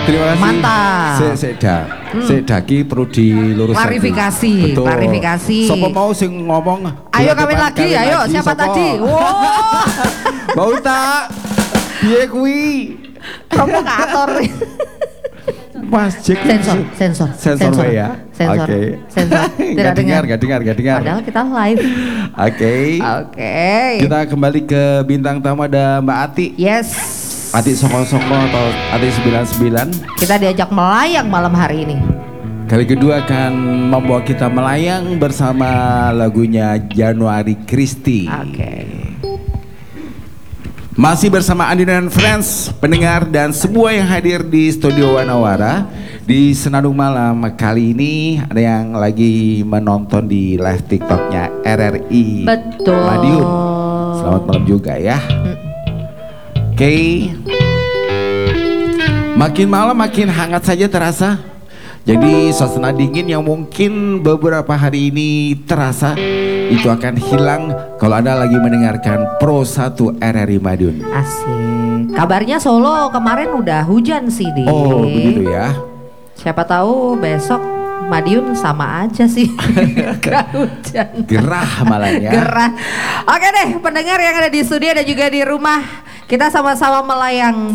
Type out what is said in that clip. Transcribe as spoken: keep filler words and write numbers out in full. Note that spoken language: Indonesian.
Terima kasih. Mantap. Se seda, hmm. sedaki perlu diluruskan. Klarifikasi, betul. klarifikasi. Sopo mau sing ngomong? Ayo kawin lagi, kawin ayo lagi, siapa sopo? tadi? Wow. Mau tak? Piye kuwi? Provokator. Mas Jack Sensor, sensor, sensor, sensor ya. Sensor, okay. sensor. Tidak gak dengar, gak dengar, gak dengar. Padahal kita live. Oke. Okay. Oke. Okay. Kita kembali ke bintang tamu ada Mbak Ati. Yes. Ati Soko-Soko atau Ati sembilan sembilan. Kita diajak melayang malam hari ini. Kali kedua akan membawa kita melayang bersama lagunya Januari Christie. Oke. Okay. Masih bersama Andi dan Friends, pendengar dan semua yang hadir di Studio Wanawara di Senandung Malam. Kali ini ada yang lagi menonton di live TikToknya R R I Betul. Madiun. Selamat malam juga ya. Mm. Oke, okay. Makin malam makin hangat saja terasa. Jadi suasana dingin yang mungkin beberapa hari ini terasa itu akan hilang kalau Anda lagi mendengarkan Pro satu R R I Madiun. Asik. Kabarnya Solo kemarin udah hujan sih, Dik. Oh, begitu ya. Siapa tahu besok Madiun sama aja sih. Gak hujan. Gerah malahnya. Gerah. Oke deh, pendengar yang ada di studio dan juga di rumah, kita sama-sama melayang